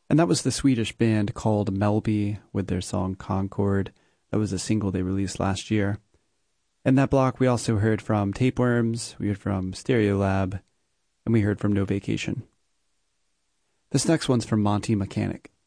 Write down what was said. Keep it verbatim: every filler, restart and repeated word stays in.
And that was the Swedish band called Melby with their song Concord. That was a single they released last year. In that block, we also heard from Tapeworms, we heard from Stereolab, and we heard from No Vacation. This next one's from Monty Mechanic.